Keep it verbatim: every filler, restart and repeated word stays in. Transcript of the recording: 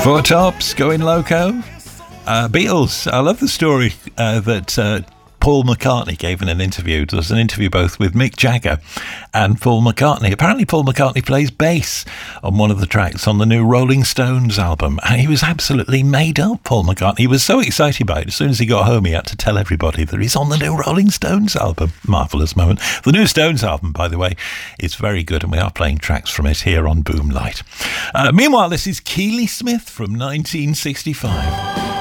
Four Tops, Going Loco. Uh, Beatles. I love the story uh, that uh, Paul McCartney gave in an interview. There was an interview both with Mick Jagger and Paul McCartney. Apparently Paul McCartney plays bass on one of the tracks on the new Rolling Stones album. And he was absolutely made up, Paul McCartney. He was so excited about it. As soon as he got home, he had to tell everybody that he's on the new Rolling Stones album. Marvellous moment. The new Stones album, by the way, is very good, and we are playing tracks from it here on Boomlight. Uh, meanwhile, this is Keely Smith from nineteen sixty-five.